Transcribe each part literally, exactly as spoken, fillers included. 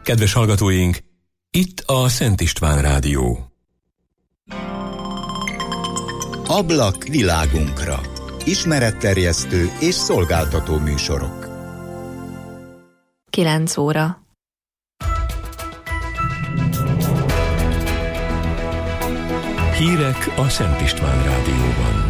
Kedves hallgatóink, itt a Szent István Rádió. Ablak világunkra. Ismeretterjesztő és szolgáltató műsorok. kilenc óra. Hírek a Szent István Rádióban.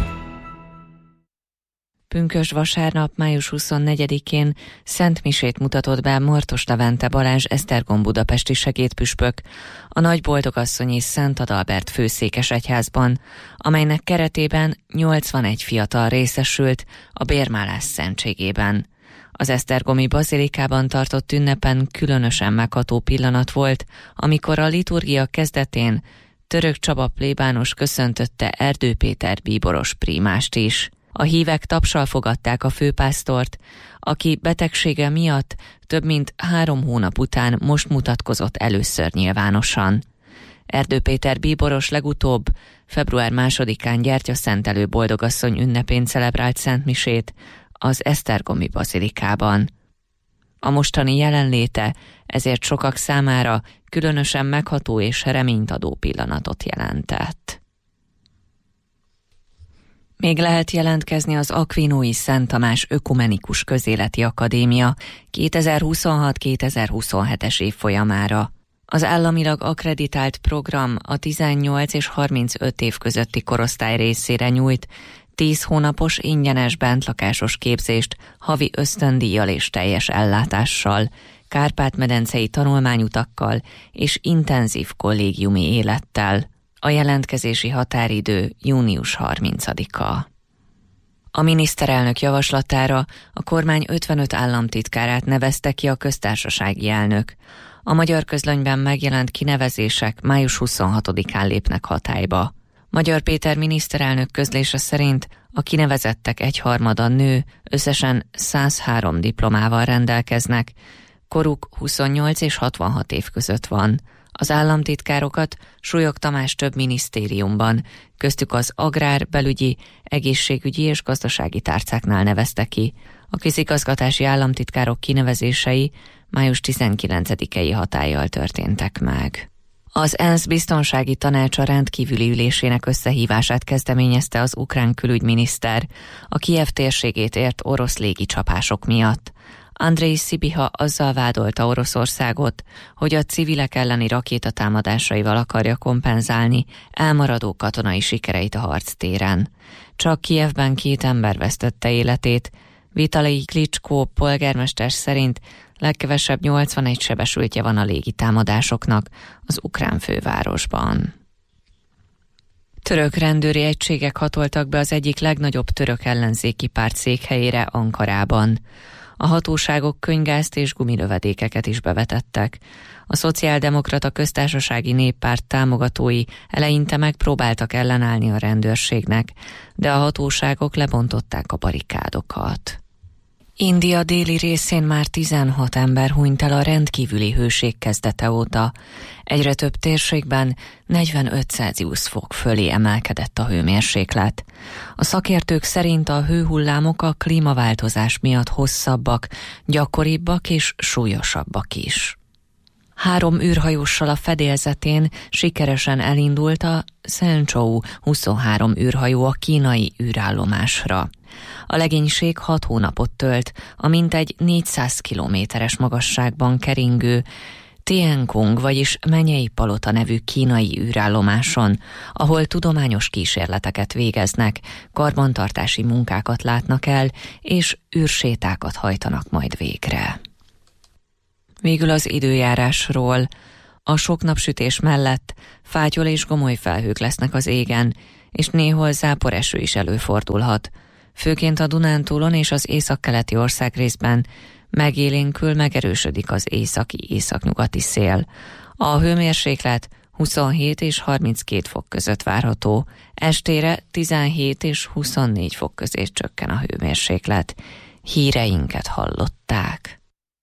Pünkösd vasárnap, május huszonnegyedikén szentmisét mutatott be Martos Levente Balázs Esztergom budapesti segédpüspök a Nagyboldogasszonyi Szent Adalbert főszékesegyházban, amelynek keretében nyolcvanegy fiatal részesült a bérmálás szentségében. Az esztergomi bazilikában tartott ünnepen különösen megható pillanat volt, amikor a liturgia kezdetén Török Csaba plébános köszöntötte Erdő Péter bíboros prímást is. A hívek tapssal fogadták a főpásztort, aki betegsége miatt több mint három hónap után most mutatkozott először nyilvánosan. Erdő Péter bíboros legutóbb február másodikán gyertyaszentelő boldogasszony ünnepén celebrált szentmisét az esztergomi bazilikában. A mostani jelenléte ezért sokak számára különösen megható és reményt adó pillanatot jelentett. Még lehet jelentkezni az Akvinói Szent Tamás Ökumenikus Közéleti Akadémia kétezer-huszonhat kétezer-huszonhetes évfolyamára. Az államilag akkreditált program a tizennyolc és harmincöt év közötti korosztály részére nyújt tíz hónapos ingyenes bentlakásos képzést havi ösztöndíjjal és teljes ellátással, Kárpát-medencei tanulmányutakkal és intenzív kollégiumi élettel. A jelentkezési határidő június harmincadika. A miniszterelnök javaslatára a kormány ötvenöt államtitkárát nevezte ki a köztársasági elnök. A Magyar Közlönyben megjelent kinevezések május huszonhatodikán lépnek hatályba. Magyar Péter miniszterelnök közlése szerint a kinevezettek egyharmada nő, összesen száz három diplomával rendelkeznek, koruk huszonnyolc és hatvanhat év között van. Az államtitkárokat Súlyog Tamás több minisztériumban, köztük az agrár, belügyi, egészségügyi és gazdasági tárcáknál nevezte ki. A közigazgatási államtitkárok kinevezései május tizenkilencedikei hatállyal történtek meg. Az ENSZ biztonsági tanácsa rendkívüli ülésének összehívását kezdeményezte az ukrán külügyminiszter a Kijev térségét ért orosz légicsapások miatt. Andrej Szibiha azzal vádolta Oroszországot, hogy a civilek elleni rakétatámadásaival akarja kompenzálni elmaradó katonai sikereit a harctéren. Csak Kijevben két ember vesztette életét. Vitalij Klicskó polgármester szerint legkevesebb nyolcvanegy sebesültje van a légitámadásoknak az ukrán fővárosban. Török rendőri egységek hatoltak be az egyik legnagyobb török ellenzéki párt székhelyére, Ankarában. A hatóságok könyvgázt és gumilövedékeket is bevetettek. A Szociáldemokrata Köztársasági Néppárt támogatói eleinte megpróbáltak ellenállni a rendőrségnek, de a hatóságok lebontották a barikádokat. India déli részén már tizenhat ember hunyt el a rendkívüli hőség kezdete óta. Egyre több térségben negyvenöt Celsius fok fölé emelkedett a hőmérséklet. A szakértők szerint a hőhullámok a klímaváltozás miatt hosszabbak, gyakoribbak és súlyosabbak is. Három űrhajóssal a fedélzetén sikeresen elindult a Shenzhou huszonhárom űrhajó a kínai űrállomásra. A legénység hat hónapot tölt a mintegy négyszáz kilométeres magasságban keringő Tiankong, vagyis Menyei Palota nevű kínai űrállomáson, ahol tudományos kísérleteket végeznek, karbantartási munkákat látnak el, és űrsétákat hajtanak majd végre. Végül az időjárásról. A sok napsütés mellett fátyol és gomoly felhők lesznek az égen, és néhol záporeső is előfordulhat. Főként a Dunántúlon és az északkeleti országrészben megélénkül, megerősödik az északi-északnyugati szél. A hőmérséklet huszonhét és harminckét fok között várható, estére tizenhét és huszonnégy fok közé csökken a hőmérséklet. Híreinket hallották.